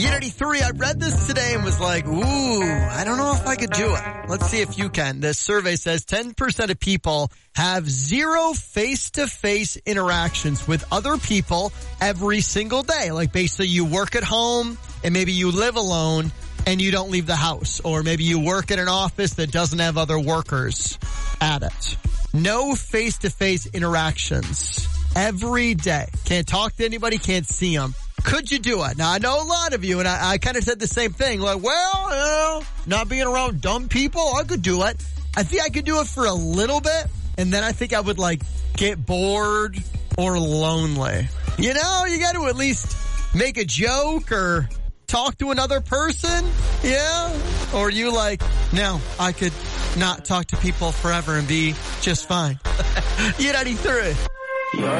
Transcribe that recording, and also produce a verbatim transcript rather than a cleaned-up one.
ninety-three, I read this today and was like, ooh, I don't know if I could do it. Let's see if you can. This survey says ten percent of people have zero face-to-face interactions with other people every single day. Like basically you work at home and maybe you live alone and you don't leave the house. Or maybe you work in an office that doesn't have other workers at it. No face-to-face interactions every day. Can't talk to anybody, can't see them. Could you do it? Now, I know a lot of you, and I, I kind of said the same thing. Like, well, you know, not being around dumb people, I could do it. I think I could do it for a little bit, and then I think I would, like, get bored or lonely. You know, you got to at least make a joke or talk to another person, yeah? Or you like, no, I could not talk to people forever and be just fine. U ninety-three.